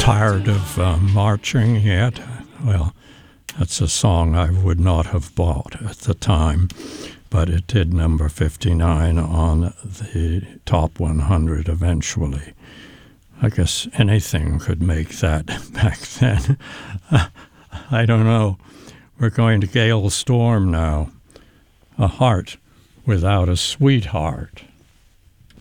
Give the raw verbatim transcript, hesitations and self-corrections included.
tired of uh, marching yet? Well, that's a song I would not have bought at the time, but it did number fifty-nine on the top one hundred eventually. I guess anything could make that back then. I don't know. We're going to Gale Storm now. A heart without a sweetheart.